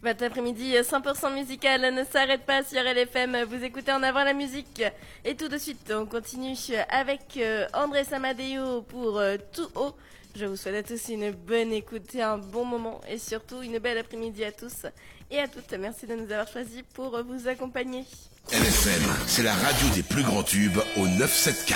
Votre après-midi 100% musical ne s'arrête pas sur LFM. Vous écoutez En Avant la musique. Et tout de suite, on continue avec André Samadeo pour Tout haut. Je vous souhaite à tous une bonne écoute et un bon moment. Et surtout, une belle après-midi à tous et à toutes. Merci de nous avoir choisis pour vous accompagner. LFM, c'est la radio des plus grands tubes au 974.